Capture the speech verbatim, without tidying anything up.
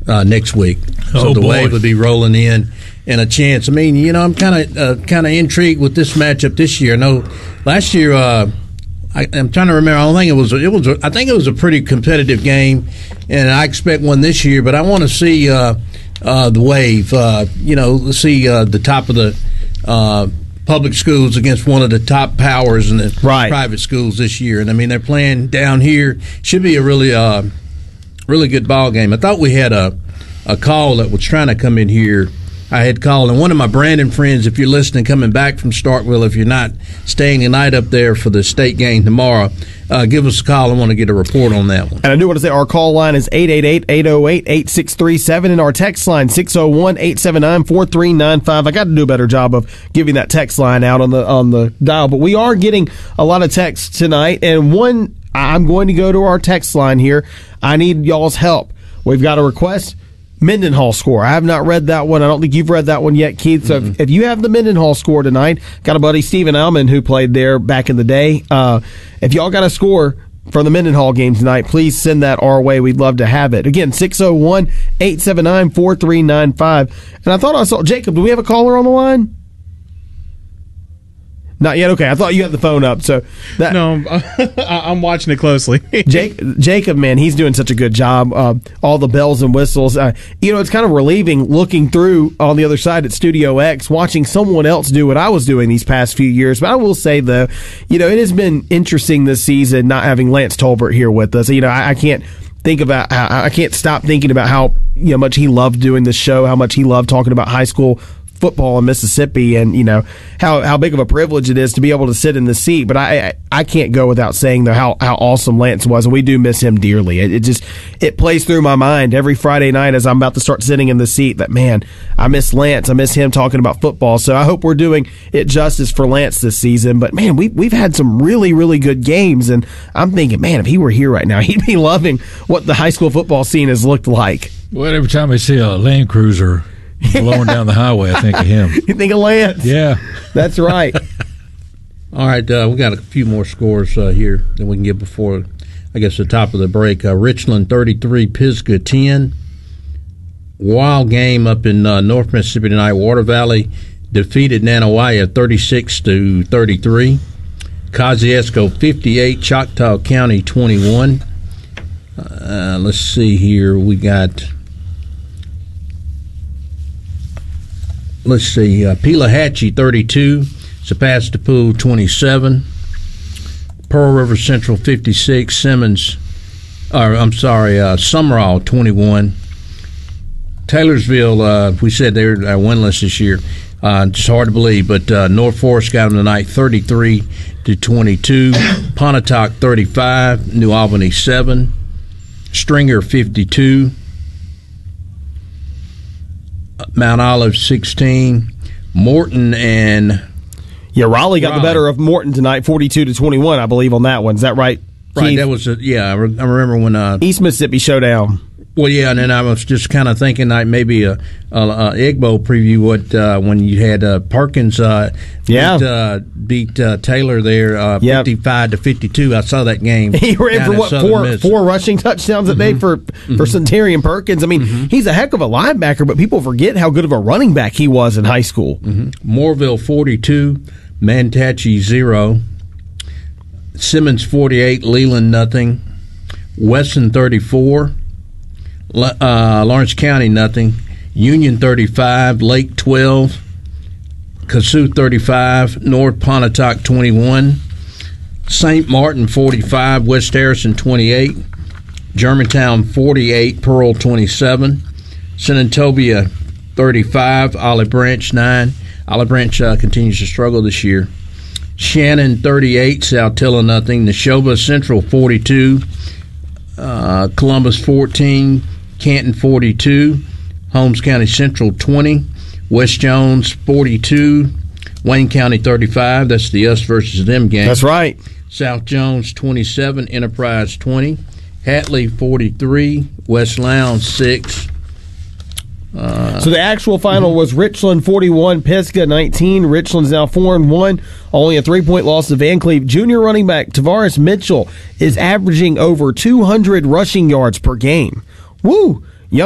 uh, next week. So oh, the boy. Wave will be rolling in and a chance. I mean, you know, I'm kind of uh, kind of intrigued with this matchup this year. No, last year uh, I, I'm trying to remember. I don't think it was. It was. A, I think it was a pretty competitive game, and I expect one this year. But I want to see uh, uh, the Wave. Uh, you know, see uh, the top of the. Uh, public schools against one of the top powers in the right. private schools this year. And, I mean, they're playing down here. Should be a really uh, really good ball game. I thought we had a, a call that was trying to come in here. I had called, and one of my Brandon friends, if you're listening, coming back from Starkville, if you're not staying the night up there for the state game tomorrow, uh, give us a call. I want to get a report on that one. And I do want to say our call line is eight eight eight, eight oh eight, eight six three seven, and our text line six oh one, eight seven nine, four three nine five. I got to do a better job of giving that text line out on the on the dial, but we are getting a lot of texts tonight, and one, I'm going to go to our text line here. I need y'all's help. We've got a request. Mendenhall score. I have not read that one. I don't think you've read that one yet, Keith. So mm-hmm. if, if you have the Mendenhall score tonight, got a buddy, Stephen Allman, who played there back in the day. Uh, if y'all got a score for the Mendenhall game tonight, please send that our way. We'd love to have it. Again, six oh one, eight seven nine, four three nine five. And I thought I saw, Jacob, do we have a caller on the line? Not yet. Okay, I thought you had the phone up. So that, no, I'm watching it closely. Jake, Jacob, man, he's doing such a good job. Uh, all the bells and whistles. Uh, you know, it's kind of relieving looking through on the other side at Studio X, watching someone else do what I was doing these past few years. But I will say, though, you know, it has been interesting this season not having Lance Tolbert here with us. You know, I, I can't think about. I, I can't stop thinking about how you know much he loved doing this show, how much he loved talking about high school football in Mississippi, and you know how how big of a privilege it is to be able to sit in the seat. But I I, I can't go without saying though how, how awesome Lance was, and we do miss him dearly. It, it just it plays through my mind every Friday night as I'm about to start sitting in the seat that man, I miss Lance, I miss him talking about football. So I hope we're doing it justice for Lance this season. But man, we we've had some really really good games, and I'm thinking, man, if he were here right now, he'd be loving what the high school football scene has looked like. Well, every time I see a Land Cruiser blowing down the highway, I think of him. You think of Lance? Yeah. That's right. All right, uh, we got a few more scores uh, here that we can get before, I guess, the top of the break. Uh, Richland thirty-three, Pisgah ten. Wild game up in uh, North Mississippi tonight. Water Valley defeated Nanawaya thirty-six to thirty-three. Kosciuszko fifty-eight, Choctaw County twenty-one. Uh, let's see here. We got... Let's see, uh, Pelahatchie thirty-two, Sebastopol twenty-seven, Pearl River Central fifty-six, Simmons, or I'm sorry, uh, Sumrall twenty-one, Taylorsville, uh, we said they're uh, winless this year. Uh, just hard to believe, but uh, North Forest got them tonight thirty-three to twenty-two, Pontotoc thirty-five, New Albany seven, Stringer fifty-two. Mount Olive sixteen, Morton and yeah, Raleigh got Raleigh. the better of Morton tonight, forty-two to twenty-one, I believe on that one. Is that right? Right, Keith? that was a, yeah. I, re- I remember when uh, East Mississippi Showdown. Well, yeah, and then I was just kind of thinking like maybe a, a, a Egg Bowl preview. What uh, when you had uh, Perkins uh, yeah. beat, uh, beat uh, Taylor there, uh, yep. fifty-five to fifty-two. I saw that game. He ran for what four Miss. four rushing touchdowns mm-hmm. a day for mm-hmm. for Centurion Perkins. I mean, mm-hmm. he's a heck of a linebacker, but people forget how good of a running back he was in high school. Mm-hmm. Moorville forty-two, Manatee zero, Simmons forty-eight, Leland nothing, Wesson thirty-four. Uh, Lawrence County nothing, Union thirty-five, Lake twelve, Kossuth thirty-five, North Pontotoc twenty-one, Saint Martin forty-five, West Harrison twenty-eight, Germantown forty-eight, Pearl twenty-seven, Senatobia thirty-five, Olive Branch nine. Olive Branch uh, continues to struggle this year. Shannon thirty-eight, Saltillo nothing, Neshoba Central forty-two, uh, Columbus fourteen, Canton forty-two, Holmes County Central twenty, West Jones forty-two, Wayne County thirty-five. That's the us versus them game. That's right. South Jones twenty-seven, Enterprise twenty, Hatley forty-three, West Lowndes six. Uh, so the actual final was Richland forty-one, Pisgah nineteen. Richland's now four and one, only a three-point loss to Van Cleve. Junior running back Tavares Mitchell is averaging over two hundred rushing yards per game. Woo!